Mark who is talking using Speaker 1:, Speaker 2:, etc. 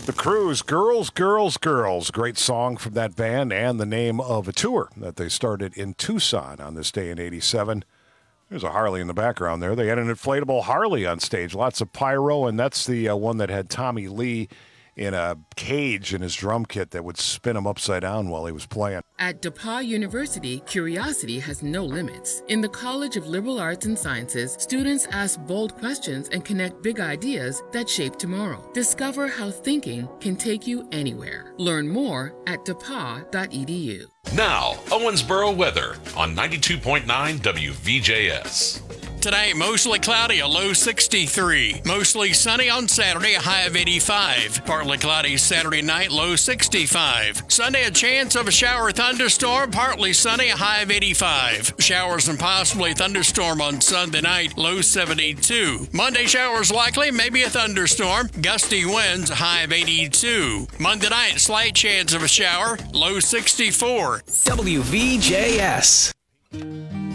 Speaker 1: The Cruise, Girls, Girls, Girls. Great song from that band and the name of a tour that they started in Tucson on this day in 87. There's a Harley in the background there. They had an inflatable Harley on stage, lots of pyro, and that's the one that had Tommy Lee in a cage in his drum kit that would spin him upside down while he was playing.
Speaker 2: At DePauw University, curiosity has no limits. In the College of Liberal Arts and Sciences, students ask bold questions and connect big ideas that shape tomorrow. Discover how thinking can take you anywhere. Learn more at depaw.edu.
Speaker 3: Now, Owensboro weather on 92.9 WVJS.
Speaker 4: Today, mostly cloudy, a low 63. Mostly sunny on Saturday, a high of 85. Partly cloudy Saturday night, low 65. Sunday, a chance of a shower thunderstorm, partly sunny, a high of 85. Showers and possibly thunderstorm on Sunday night, low 72. Monday, showers likely, maybe a thunderstorm. Gusty winds, a high of 82. Monday night, slight chance of a shower, low 64.
Speaker 5: WVJS.